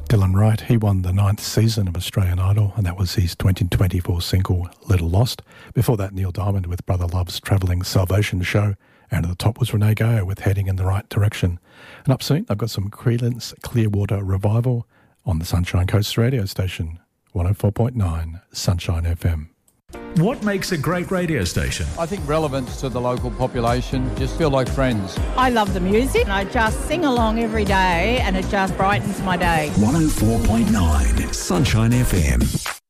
Dylan Wright, he won the 9th season of Australian Idol, and that was his 2024 single, Little Lost. Before that, Neil Diamond with Brother Love's Travelling Salvation Show, and at the top was Renee Gayo with Heading in the Right Direction. And up soon, I've got some Creedence Clearwater Revival on the Sunshine Coast radio station, 104.9 Sunshine FM. What makes a great radio station? I think relevance to the local population, just feel like friends. I love the music and I just sing along every day and it just brightens my day. 104.9 Sunshine FM.